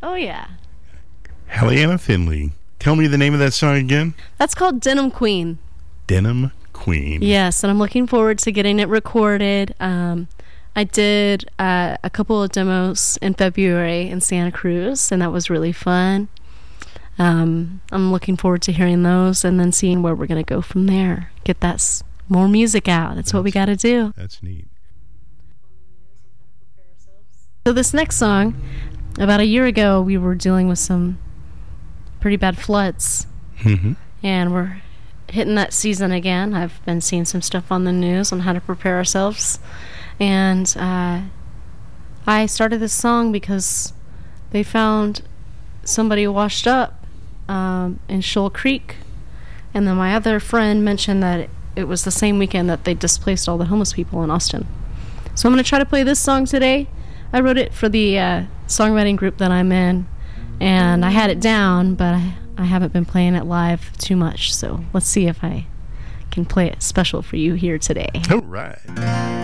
Oh, yeah. Halliana Finley. Tell me the name of that song again. That's called Denim Queen. Denim Queen. Yes, and I'm looking forward to getting it recorded. I did a couple of demos in February in Santa Cruz, and that was really fun. I'm looking forward to hearing those and then seeing where we're going to go from there. Get that more music out. That's what we got to do. That's neat. So this next song, about a year ago, we were dealing with some pretty bad floods. Mm-hmm. And we're hitting that season again. I've been seeing some stuff on the news on how to prepare ourselves. And I started this song because they found somebody washed up in Shoal Creek. And then my other friend mentioned that it was the same weekend that they displaced all the homeless people in Austin. So I'm going to try to play this song today. I wrote it for the songwriting group that I'm in, and I had it down, but I haven't been playing it live too much, so let's see if I can play it special for you here today. All right.